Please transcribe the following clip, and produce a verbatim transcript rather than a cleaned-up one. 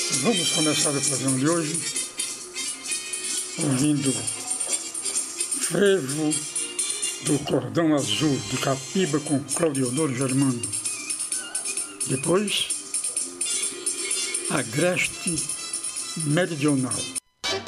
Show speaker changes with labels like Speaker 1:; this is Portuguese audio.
Speaker 1: Vamos começar o programa de hoje ouvindo Frevo do Cordão Azul de Capiba com Claudionor Germano. Depois, Agreste Meridional